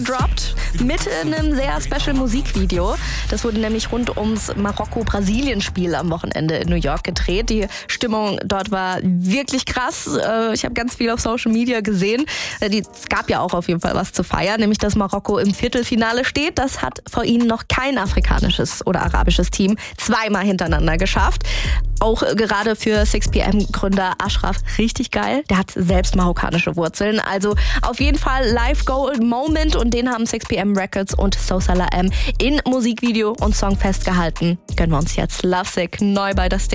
droppt mit einem sehr special Musikvideo. Das wurde nämlich rund ums Marokko-Brasilien-Spiel am Wochenende in New York gedreht. Die Stimmung dort war wirklich krass. Ich habe ganz viel auf Social Media gesehen. Es gab ja auch auf jeden Fall was zu feiern, nämlich dass Marokko im Viertelfinale steht. Das hat vor ihnen noch kein afrikanisches oder arabisches Team zweimal hintereinander geschafft. Auch gerade für 6pm-Gründer Ashraf richtig geil. Der hat selbst marokkanische Wurzeln. Also auf jeden Fall Live Gold Moment und den haben 6pm Records und So Salah M in Musikvideo und Song festgehalten. Gönnen wir uns jetzt Lovesick neu bei das